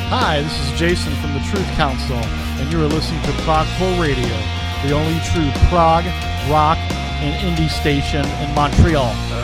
Hi, this is Jason from the Truth Council, and you are listening to Progport Radio, the only true prog, rock, and indie station in Montreal.